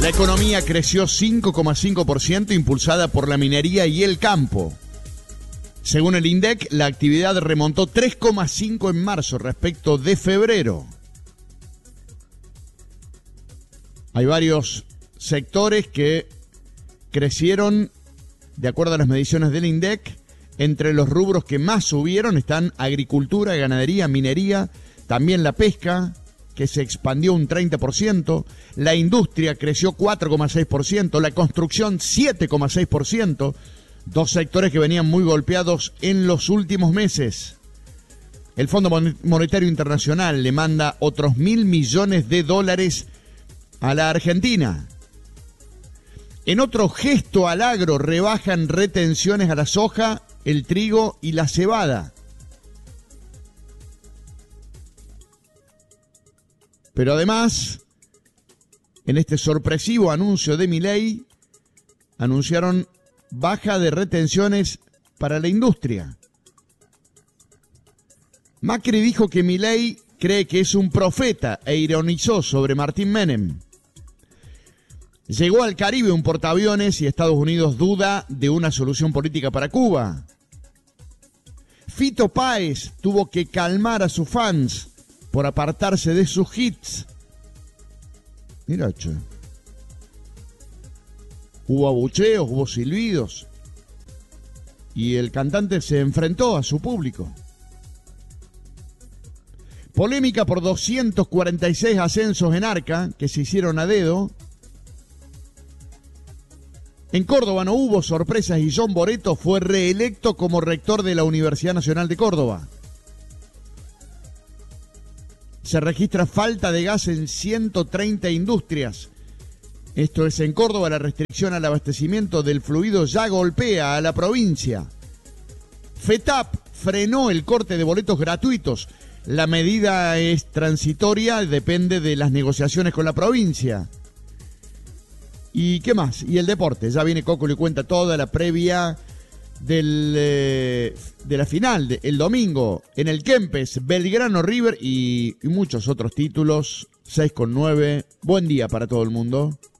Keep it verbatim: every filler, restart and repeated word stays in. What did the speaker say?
La economía creció cinco coma cinco por ciento, impulsada por la minería y el campo. Según el INDEC, la actividad remontó tres coma cinco en marzo respecto de febrero. Hay varios sectores que crecieron, de acuerdo a las mediciones del INDEC. Entre los rubros que más subieron están agricultura, ganadería, minería, también la pesca, que se expandió un treinta por ciento, la industria creció cuatro coma seis por ciento, la construcción siete coma seis por ciento, dos sectores que venían muy golpeados en los últimos meses. El Fondo Monetario Internacional le manda otros mil millones de dólares a la Argentina. En otro gesto al agro, rebajan retenciones a la soja, el trigo y la cebada. Pero además, en este sorpresivo anuncio de Milei, anunciaron baja de retenciones para la industria. Macri dijo que Milei cree que es un profeta e ironizó sobre Martín Menem. Llegó al Caribe un portaaviones y Estados Unidos duda de una solución política para Cuba. Fito Páez tuvo que calmar a sus fans por apartarse de sus hits. Mira, che. Hubo abucheos, hubo silbidos. Y el cantante se enfrentó a su público. Polémica por doscientos cuarenta y seis ascensos en Arca que se hicieron a dedo. En Córdoba no hubo sorpresas y John Boretto fue reelecto como rector de la Universidad Nacional de Córdoba. Se registra falta de gas en ciento treinta industrias. Esto es en Córdoba. La restricción al abastecimiento del fluido ya golpea a la provincia. FETAP frenó el corte de boletos gratuitos. La medida es transitoria, depende de las negociaciones con la provincia. ¿Y qué más? Y el deporte. Ya viene Coco y le cuenta toda la previa del, eh, de la final, de, el domingo, en el Kempes, Belgrano River y, y muchos otros títulos. seis con nueve. Buen día para todo el mundo.